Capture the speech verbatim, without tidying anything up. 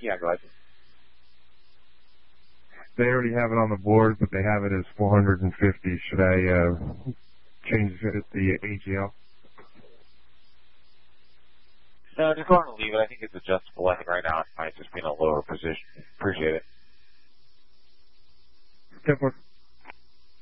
Yeah, go ahead. They already have it on the board, but they have it as four hundred fifty. Should I uh, change it at the A G L? No, just go ahead and leave it. I think it's adjustable. I think right now it might just be in a lower position